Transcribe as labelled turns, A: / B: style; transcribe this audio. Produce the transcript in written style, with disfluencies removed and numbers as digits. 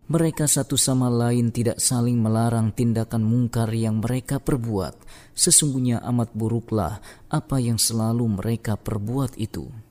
A: Mereka satu sama lain tidak saling melarang tindakan mungkar yang mereka perbuat. Sesungguhnya amat buruklah apa yang selalu mereka perbuat itu.